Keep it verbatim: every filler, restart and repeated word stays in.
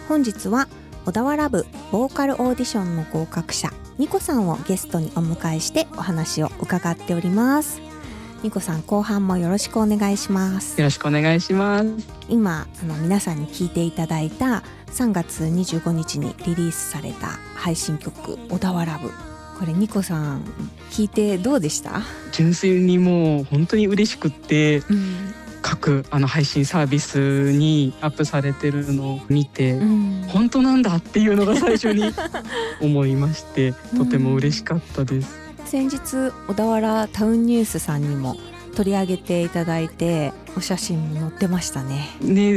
本日は小田原部ボーカルオーディションの合格者ニコさんをゲストにお迎えしてお話を伺っております。ニコさん、後半もよろしくお願いします。 よろしくお願いします。 今あの皆さんに聴いていただいたさんがつにじゅうごにちにリリースされた配信曲小田原部、これニコさん聴いてどうでした？ 純粋にもう本当に嬉しくって、うん、各あの配信サービスにアップされてるのを見て、うん、本当なんだっていうのが最初に思いましてとても嬉しかったです。 うん、先日小田原タウンニュースさんにも取り上げていただいてお写真も載ってましたね。 ね